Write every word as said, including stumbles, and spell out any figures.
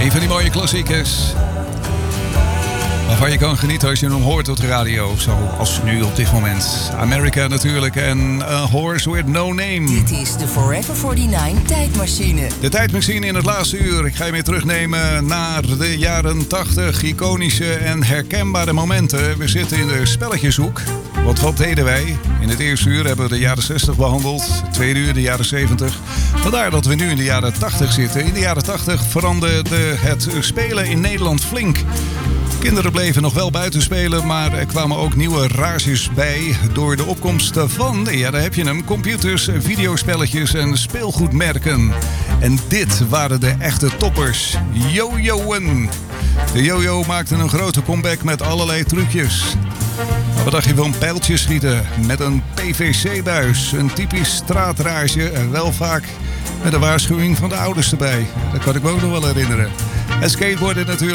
Een van die mooie klassiekers. Waarvan je kan genieten als je hem hoort op de radio. Zoals nu op dit moment. America natuurlijk en A Horse With No Name. Dit is de Forever eenenveertig tijdmachine. De tijdmachine in het laatste uur. Ik ga je mee terugnemen naar de jaren tachtig. Iconische en herkenbare momenten. We zitten in de spelletjeshoek. Want wat deden wij? In het eerste uur hebben we de jaren zestig behandeld. Het tweede uur de jaren zeventig. Vandaar dat we nu in de jaren tachtig zitten. In de jaren tachtig veranderde het spelen in Nederland flink. Kinderen bleven nog wel buiten spelen, maar er kwamen ook nieuwe rages bij door de opkomst van, ja daar heb je hem, computers, videospelletjes en speelgoedmerken. En dit waren de echte toppers, jojoen. De jojo maakte een grote comeback met allerlei trucjes. Maar wat dacht je van pijltjes schieten met een P V C-buis, een typisch straatrage en wel vaak met een waarschuwing van de ouders erbij. Dat kan ik me ook nog wel herinneren. En skateboarden natuurlijk.